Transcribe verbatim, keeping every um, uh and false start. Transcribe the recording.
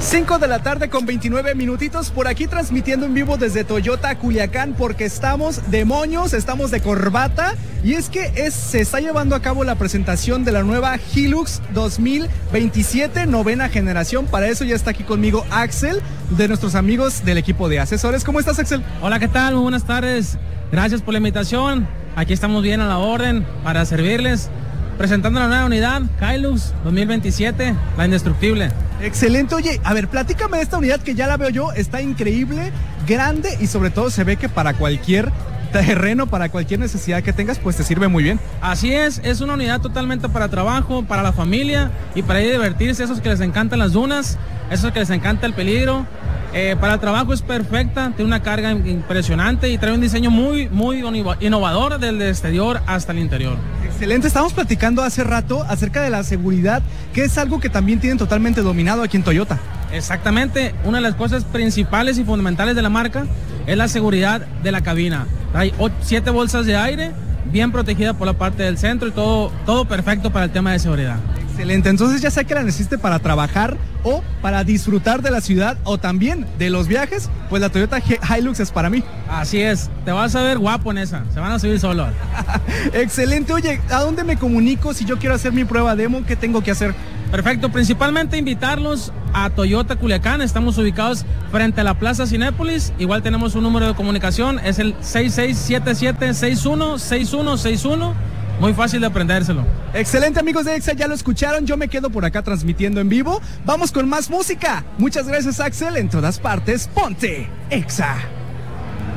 cinco de la tarde con veintinueve minutitos, por aquí transmitiendo en vivo desde Toyota Culiacán, porque estamos de moños, estamos de corbata, y es que es, se está llevando a cabo la presentación de la nueva Hilux dos mil veintisiete, novena generación. Para eso ya está aquí conmigo Axel, de nuestros amigos del equipo de asesores. ¿Cómo estás, Axel? Hola, ¿qué tal? Muy buenas tardes. Gracias por la invitación. Aquí estamos bien a la orden para servirles, presentando la nueva unidad Hilux dos mil veintisiete, la indestructible. Excelente. Oye, a ver, platícame de esta unidad que ya la veo yo, está increíble, grande y sobre todo se ve que para cualquier terreno, para cualquier necesidad que tengas, pues te sirve muy bien. Así es, es una unidad totalmente para trabajo, para la familia y para ir a divertirse, esos que les encantan las dunas, esos que les encanta el peligro. Eh, para el trabajo es perfecta, tiene una carga impresionante y trae un diseño muy, muy innovador desde el exterior hasta el interior. Excelente, estamos platicando hace rato acerca de la seguridad, que es algo que también tienen totalmente dominado aquí en Toyota. Exactamente, una de las cosas principales y fundamentales de la marca es la seguridad de la cabina. Hay siete bolsas de aire, bien protegida por la parte del centro y todo, todo perfecto para el tema de seguridad. Excelente, entonces ya sea que la necesite para trabajar o para disfrutar de la ciudad o también de los viajes, pues la Toyota Hilux es para mí. Así es, te vas a ver guapo en esa, se van a subir solos. Excelente. Oye, ¿a dónde me comunico si yo quiero hacer mi prueba demo? ¿Qué tengo que hacer? Perfecto, principalmente invitarlos a Toyota Culiacán, estamos ubicados frente a la Plaza Cinépolis, igual tenemos un número de comunicación, es el seis seis siete siete, seis uno seis uno seis uno. Muy fácil de aprendérselo. Excelente, amigos de Exa, ya lo escucharon. Yo me quedo por acá transmitiendo en vivo. Vamos con más música. Muchas gracias, Axel. En todas partes, ponte Exa.